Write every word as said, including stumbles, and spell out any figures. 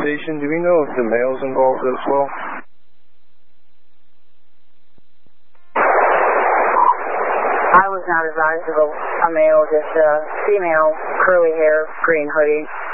station. Do we know if the male's involved as well? I was not advised of a, a male, just a female, curly hair, green hoodie.